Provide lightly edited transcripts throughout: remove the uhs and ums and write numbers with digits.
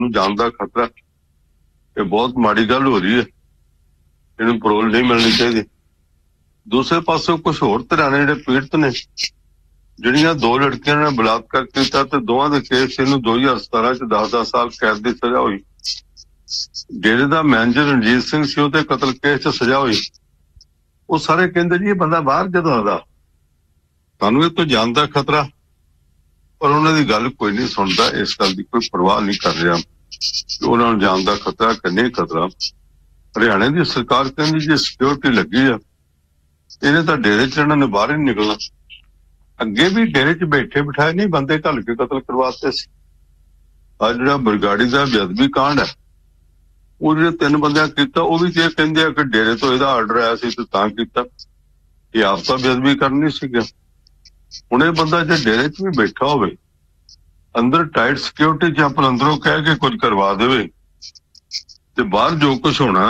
ਜਾਣ ਦਾ ਖਤਰਾ, ਇਹ ਬਹੁਤ ਮਾੜੀ ਗੱਲ ਹੋ ਰਹੀ ਹੈ। ਇਹਨੂੰ ਪਰੋਲ ਨਹੀਂ ਮਿਲਣੀ ਚਾਹੀਦੀ। ਦੂਸਰੇ ਪਾਸੇ ਕੁਛ ਹੋਰ ਤਰ੍ਹਾਂ ਨੇ ਜਿਹੜੇ ਪੀੜਤ ਨੇ, ਜਿਹੜੀਆਂ 2 ਲੜਕੀਆਂ ਨੇ ਬਲਾਤਕਾਰ ਕੀਤਾ ਤੇ ਦੋਵਾਂ ਦੇ ਕੇਸ ਇਹਨੂੰ 2017 ਚ 10-10 ਸਾਲ ਕੈਦ ਦੀ ਸਜ਼ਾ ਹੋਈ। ਡੇਰੇ ਦਾ ਮੈਨੇਜਰ ਰਣਜੀਤ ਸਿੰਘ ਸੀ, ਉਹਦੇ ਕਤਲ ਕੇਸ ਚ ਸਜ਼ਾ ਹੋਈ। ਉਹ ਸਾਰੇ ਕਹਿੰਦੇ ਜੀ ਇਹ ਬੰਦਾ ਬਾਹਰ ਜਦੋਂ ਆਉਂਦਾ ਸਾਨੂੰ ਇਹ ਤੋਂ ਜਾਨ ਦਾ ਖਤਰਾ, ਪਰ ਉਹਨਾਂ ਦੀ ਗੱਲ ਕੋਈ ਨਹੀਂ ਸੁਣਦਾ। ਇਸ ਗੱਲ ਦੀ ਕੋਈ ਪਰਵਾਹ ਨਹੀਂ ਕਰ ਰਿਹਾ ਕਿ ਉਹਨਾਂ ਨੂੰ ਜਾਨ ਦਾ ਖਤਰਾ ਕਿ ਨਹੀਂ ਖਤਰਾ। ਹਰਿਆਣੇ ਦੀ ਸਰਕਾਰ ਕਹਿੰਦੀ ਜੇ ਸਿਕਿਉਰਿਟੀ ਲੱਗੀ ਆ, ਇਹਨੇ ਤਾਂ ਡੇਰੇ ਚ ਇਹਨਾਂ ਨੇ ਬਾਹਰ ਹੀ ਨਹੀਂ ਨਿਕਲਣਾ। ਅੱਗੇ ਵੀ ਡੇਰੇ ਚ ਬੈਠੇ ਬਿਠਾਏ ਨਹੀਂ ਬੰਦੇ ਘੱਲ ਕੇ ਕਤਲ ਕਰਵਾਤੇ ਸੀ। ਅੱਜ ਜਿਹੜਾ ਬਰਗਾੜੀ ਦਾ ਬੇਅਦਬੀ ਕਾਂਡ ਹੈ, ਉਹ ਜਿਹੜੇ 3 ਬੰਦਿਆਂ ਕੀਤਾ, ਉਹ ਵੀ ਕਹਿੰਦੇ ਆ ਕਿ ਡੇਰੇ ਤੋਂ ਇਹਦਾ ਆਰਡਰ ਆਇਆ ਸੀ ਤੇ ਤਾਂ ਕੀਤਾ। ਇਹ ਆਪ ਤਾਂ ਬੇਅਦਬੀ ਕਰਨੀ ਸੀਗਾ। ਹੁਣ ਇਹ ਬੰਦਾ ਜੇ ਡੇਰੇ ਚ ਵੀ ਬੈਠਾ ਹੋਵੇ, ਅੰਦਰ ਟਾਈਟ ਸਿਕਿਉਰਿਟੀ ਚ ਆਪਣਾ ਅੰਦਰੋਂ ਕਹਿ ਕੇ ਕੁਝ ਕਰਵਾ ਦੇਵੇ ਤੇ ਬਾਹਰ ਜੋ ਕੁਝ ਹੋਣਾ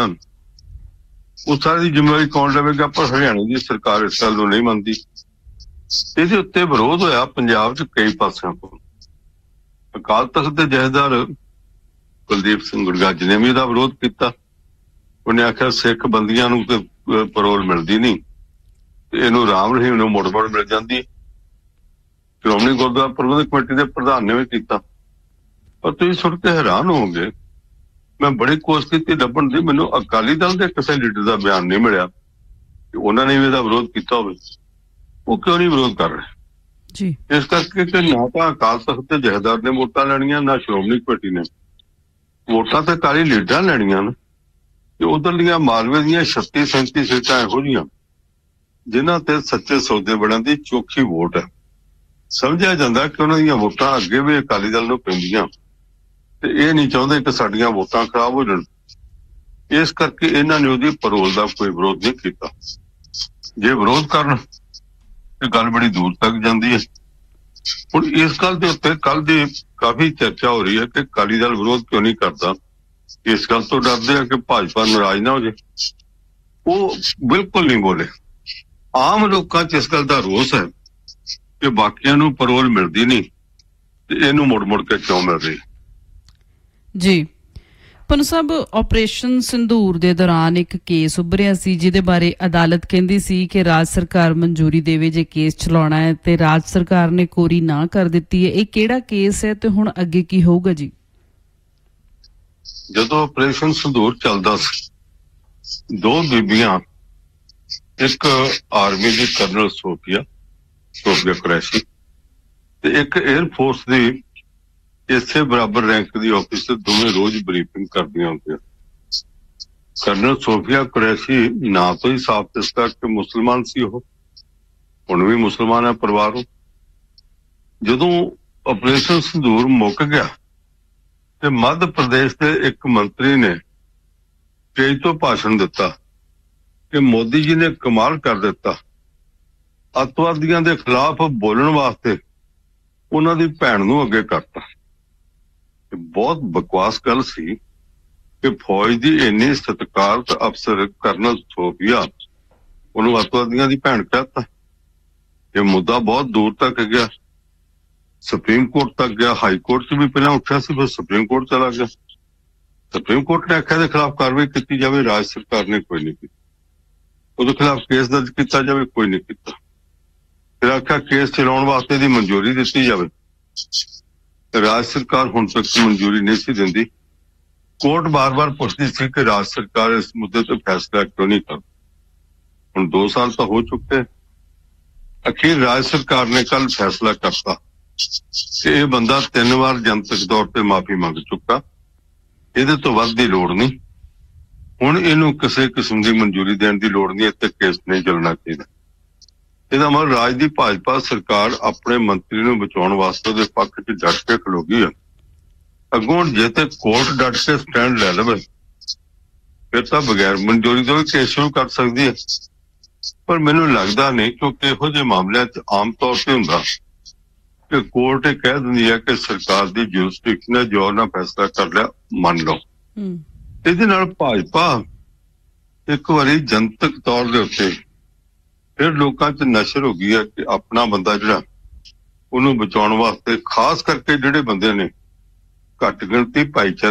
ਉਹ ਸਾਰੀ ਦੀ ਜ਼ਿੰਮੇਵਾਰੀ ਕੌਣ ਲਵੇਗਾ? ਪਰ ਹਰਿਆਣੇ ਦੀ ਸਰਕਾਰ ਇਸ ਗੱਲ ਨੂੰ ਨਹੀਂ ਮੰਨਦੀ। ਇਹਦੇ ਉੱਤੇ ਵਿਰੋਧ ਹੋਇਆ ਪੰਜਾਬ ਚ ਕਈ ਪਾਸਿਆਂ ਤੋਂ। ਅਕਾਲ ਤਖਤ ਦੇ ਜਥੇਦਾਰ ਕੁਲਦੀਪ ਸਿੰਘ ਗੁਰਗੱਜ ਨੇ ਵੀ ਇਹਦਾ ਵਿਰੋਧ ਕੀਤਾ। ਉਹਨੇ ਆਖਿਆ ਸਿੱਖ ਬੰਦੀਆਂ ਨੂੰ ਤੇ ਪਰੋਲ ਮਿਲਦੀ ਨਹੀਂ, ਤੇ ਇਹਨੂੰ ਰਾਮ ਰਹੀਮ ਨੂੰ ਮੁੜ ਮਿਲ ਜਾਂਦੀ। ਸ਼੍ਰੋਮਣੀ ਗੁਰਦੁਆਰਾ ਪ੍ਰਬੰਧਕ ਕਮੇਟੀ ਦੇ ਪ੍ਰਧਾਨ ਨੇ ਵੀ ਕੀਤਾ। ਪਰ ਤੁਸੀਂ ਸੁਣ ਕੇ ਹੈਰਾਨ ਹੋਵੋਗੇ, ਮੈਂ ਬੜੀ ਕੋਸ਼ਿਸ਼ ਕੀਤੀ ਲੱਭਣ ਦੀ, ਮੈਨੂੰ ਅਕਾਲੀ ਦਲ ਦੇ ਕਿਸੇ ਲੀਡਰ ਦਾ ਬਿਆਨ ਨਹੀਂ ਮਿਲਿਆ ਕਿ ਉਹਨਾਂ ਨੇ ਵੀ ਇਹਦਾ ਵਿਰੋਧ ਕੀਤਾ ਹੋਵੇ। ਉਹ ਕਿਉਂ ਨਹੀਂ ਵਿਰੋਧ ਕਰ ਰਹੇ ਜੀ? ਇਸ ਕਰਕੇ ਕਿ ਨਾ ਤਾਂ ਅਕਾਲ ਤਖਤ ਦੇ ਜਥੇਦਾਰ ਨੇ ਵੋਟਾਂ ਲੈਣੀਆਂ, ਨਾ ਸ਼੍ਰੋਮਣੀ ਕਮੇਟੀ ਨੇ। ਵੋਟਾਂ ਤੇ ਅਕਾਲੀ ਲੀਡਰਾਂ ਲੈਣੀਆਂ ਨੇ। ਤੇ ਉਧਰਲੀਆਂ ਮਾਲਵੇ ਦੀਆਂ 36-37 ਸੀਟਾਂ ਇਹੋ ਜਿਹੀਆਂ ਜਿਨ੍ਹਾਂ ਤੇ ਸੱਚੇ ਸੌਦੇ ਬਣਨ ਦੀ ਚੋਖੀ ਵੋਟ ਹੈ। ਸਮਝਿਆ ਜਾਂਦਾ ਕਿ ਉਹਨਾਂ ਦੀਆਂ ਵੋਟਾਂ ਅੱਗੇ ਵੀ ਅਕਾਲੀ ਦਲ ਨੂੰ ਪੈਂਦੀਆਂ ਤੇ ਇਹ ਨਹੀਂ ਚਾਹੁੰਦੇ ਕਿ ਸਾਡੀਆਂ ਵੋਟਾਂ ਖਰਾਬ ਹੋ ਜਾਣ। ਇਸ ਕਰਕੇ ਇਹਨਾਂ ਨੇ ਉਹਦੀ ਪਰੋਲ ਦਾ ਕੋਈ ਵਿਰੋਧ ਨਹੀਂ ਕੀਤਾ। ਜੇ ਵਿਰੋਧ ਕਰਨ ਇਹ ਗੱਲ ਬੜੀ ਦੂਰ ਤੱਕ ਜਾਂਦੀ ਹੈ। ਹੁਣ ਇਸ ਗੱਲ ਦੇ ਉੱਤੇ ਕੱਲ ਦੀ ਕਾਫੀ ਚਰਚਾ ਹੋ ਰਹੀ ਹੈ ਕਿ ਅਕਾਲੀ ਦਲ ਵਿਰੋਧ ਕਿਉਂ ਨਹੀਂ ਕਰਦਾ। ਇਸ ਗੱਲ ਤੋਂ ਡਰਦੇ ਆ ਕਿ ਭਾਜਪਾ ਨਾਰਾਜ਼ ਨਾ ਹੋ ਜਾਏ। ਉਹ ਬਿਲਕੁਲ ਨਹੀਂ ਬੋਲੇ। ਆਮ ਲੋਕਾਂ 'ਚ ਇਸ ਗੱਲ ਦਾ ਰੋਸ ਹੈ ਕਿ ਬਾਕੀਆਂ ਨੂੰ ਪਰੋਲ ਮਿਲਦੀ ਨਹੀਂ ਤੇ ਇਹਨੂੰ ਮੁੜ ਕੇ ਕਿਉਂ ਮਿਲ ਰਹੀ ਜੀ। ਪੰਨੂ ਸਾਹਿਬ, ਆਪਰੇਸ਼ਨ ਸਿੰਧੂਰ ਦੇ ਦੌਰਾਨ ਇੱਕ ਕੇਸ ਉੱਭਰਿਆ ਸੀ ਜਿਹਦੇ ਬਾਰੇ ਅਦਾਲਤ ਕਹਿੰਦੀ ਸੀ ਕਿ ਰਾਜ ਸਰਕਾਰ ਮਨਜ਼ੂਰੀ ਦੇਵੇ ਜੇ ਕੇਸ ਚਲਾਉਣਾ ਹੈ, ਤੇ ਰਾਜ ਸਰਕਾਰ ਨੇ ਕੋਰੀ ਨਾ ਕਰ ਦਿੱਤੀ ਹੈ। ਇਹ ਕਿਹੜਾ ਕੇਸ ਹੈ ਤੇ ਹੁਣ ਅੱਗੇ ਕੀ ਹੋਊਗਾ ਜੀ? ਜਦੋਂ ਆਪਰੇਸ਼ਨ ਸਿੰਧੂਰ ਚੱਲਦਾ ਸੀ, 2 ਬੀਬੀਆਂ, ਇੱਕ ਆਰਮੀ ਦੀ ਕਰਨਲ ਸੋਫੀਆ ਕੁਰੈਸ਼ੀ ਤੇ ਇੱਕ 에ਅਰ ਫੋਰਸ ਦੀ ਇਸੇ ਬਰਾਬਰ ਰੈਂਕ ਦੀ ਆਫੀਸਰ, ਦੋਵੇਂ ਰੋਜ਼ ਬਰੀਫਿੰਗ ਕਰਦੀਆਂ ਹੁੰਦੀਆਂ। ਕਰਨਲ ਸੋਫੀਆ ਕੁਰੈਸ਼ੀ ਨਾਂ ਤੋਂ ਹੀ ਸਾਫ਼ ਦਿਸਦਾ ਕਿ ਮੁਸਲਮਾਨ ਸੀ। ਉਹ ਹੁਣ ਵੀ ਮੁਸਲਮਾਨ ਹੈ ਪਰਿਵਾਰ। ਜਦੋਂ ਆਪਰੇਸ਼ਨ ਸਿੰਧੂਰ ਮੁੱਕ ਗਿਆ ਤੇ ਮੱਧ ਪ੍ਰਦੇਸ਼ ਦੇ ਇੱਕ ਮੰਤਰੀ ਨੇ ਸਟੇਜ ਤੋਂ ਭਾਸ਼ਣ ਦਿੱਤਾ ਕਿ ਮੋਦੀ ਜੀ ਨੇ ਕਮਾਲ ਕਰ ਦਿੱਤਾ। ਅੱਤਵਾਦੀਆਂ ਦੇ ਖਿਲਾਫ ਬੋਲਣ ਵਾਸਤੇ ਉਹਨਾਂ ਦੀ ਭੈਣ ਨੂੰ ਅੱਗੇ ਕਰਤਾ। ਬਹੁਤ ਬਕਵਾਸ ਗੱਲ ਸੀ ਕਿ ਫੌਜ ਦੀ ਇੰਨੀ ਸਤਿਕਾਰਤ ਅਫਸਰ ਕਰਨਲ ਸੋਫੀਆ ਉਹਨੂੰ ਅੱਤਵਾਦੀਆਂ ਦੀ ਭੈਣ ਕਹਿਤਾ। ਇਹ ਮੁੱਦਾ ਬਹੁਤ ਦੂਰ ਤੱਕ ਗਿਆ, ਸੁਪਰੀਮ ਕੋਰਟ ਤੱਕ ਗਿਆ। ਹਾਈ ਕੋਰਟ 'ਚ ਵੀ ਪਹਿਲਾਂ ਉੱਠਿਆ ਸੀ, ਫਿਰ ਸੁਪਰੀਮ ਕੋਰਟ ਚਲਾ ਗਿਆ। ਸੁਪਰੀਮ ਕੋਰਟ ਨੇ ਆਖਿਆ ਦੇ ਖਿਲਾਫ ਕਾਰਵਾਈ ਕੀਤੀ ਜਾਵੇ, ਰਾਜ ਸਰਕਾਰ ਨੇ ਕੋਈ ਨਹੀਂ ਕੀਤੀ। ਉਹਦੇ ਖਿਲਾਫ ਕੇਸ ਦਰਜ ਕੀਤਾ ਜਾਵੇ, ਕੋਈ ਨਹੀਂ ਕੀਤਾ। ਫਿਰ ਆਖਿਆ ਕੇਸ ਚਲਾਉਣ ਵਾਸਤੇ ਦੀ ਮਨਜ਼ੂਰੀ ਦਿੱਤੀ ਜਾਵੇ, ਰਾਜ ਸਰਕਾਰ ਹੁਣ ਤੱਕ ਮਨਜ਼ੂਰੀ ਨਹੀਂ ਸੀ ਦਿੰਦੀ। ਕੋਰਟ ਬਾਰ-ਬਾਰ ਪੁੱਛਦੀ ਸੀ ਕਿ ਰਾਜ ਸਰਕਾਰ ਇਸ ਮੁੱਦੇ ਤੇ ਫੈਸਲਾ ਕਿਉਂ ਨਹੀਂ ਕਰਦੀ। ਹੁਣ 2 ਸਾਲ ਤਾਂ ਹੋ ਚੁੱਕੇ। ਅਖੀਰ ਰਾਜ ਸਰਕਾਰ ਨੇ ਕੱਲ ਫੈਸਲਾ ਕਰਤਾ ਕਿ ਇਹ ਬੰਦਾ 3 ਵਾਰ ਜਨਤਕ ਤੌਰ ਤੇ ਮਾਫੀ ਮੰਗ ਚੁੱਕਾ, ਇਹਦੇ ਤੋਂ ਵੱਧ ਦੀ ਲੋੜ ਨਹੀਂ। ਹੁਣ ਇਹਨੂੰ ਕਿਸੇ ਕਿਸਮ ਦੀ ਮਨਜ਼ੂਰੀ ਦੇਣ ਦੀ ਲੋੜ ਨਹੀਂ, ਇੱਥੇ ਕੇਸ ਨਹੀਂ ਚੱਲਣਾ ਚਾਹੀਦਾ। ਇਹਦਾ ਮਤਲਬ ਰਾਜ ਦੀ ਭਾਜਪਾ ਸਰਕਾਰ ਆਪਣੇ ਮੰਤਰੀ ਨੂੰ ਬਚਾਉਣ ਵਾਸਤੇ ਉਹਦੇ ਪੱਖ 'ਚ ਡਟ ਕੇ ਖਲੋ ਗਈ ਹੈ। ਅੱਗੋਂ ਜੇ ਤੇ ਕੋਰਟ ਡਟ ਕੇ ਸਟੈਂਡ ਲੈ ਲਵੇ ਫਿਰ ਤਾਂ ਬਗੈਰ ਮਨਜ਼ੂਰੀ ਤੋਂ ਵੀ ਕੇਸ ਸ਼ੁਰੂ ਕਰ ਸਕਦੀ ਹੈ। ਪਰ ਮੈਨੂੰ ਲੱਗਦਾ ਨਹੀਂ, ਕਿਉਂਕਿ ਇਹੋ ਜਿਹੇ ਮਾਮਲਿਆਂ 'ਚ ਆਮ ਤੌਰ ਤੇ ਹੁੰਦਾ ਕਿ ਕੋਰਟ ਇਹ ਕਹਿ ਦਿੰਦੀ ਹੈ ਕਿ ਸਰਕਾਰ ਦੀ ਜੁਰਿਸਡਿਕਸ਼ਨ ਹੈ, ਜੋ ਨਾ ਫੈਸਲਾ ਕਰ ਲਿਆ ਮੰਨ ਲਓ। ਇਹਦੇ ਨਾਲ ਭਾਜਪਾ ਇੱਕ ਵਾਰੀ ਜਨਤਕ ਤੌਰ ਦੇ ਉੱਤੇ ਫਿਰ ਲੋਕਾਂ 'ਚ ਨਸ਼ਰ ਹੋ ਗਈ ਹੈ ਕਿ ਆਪਣਾ ਬੰਦਾ ਜਿਹੜਾ ਉਹਨੂੰ ਬਚਾਉਣ ਵਾਸਤੇ, ਖਾਸ ਕਰਕੇ ਜਿਹੜੇ ਬੰਦੇ ਨੇ ਘੱਟ ਗਿਣਤੀ ਭਾਈਚਾਰੇ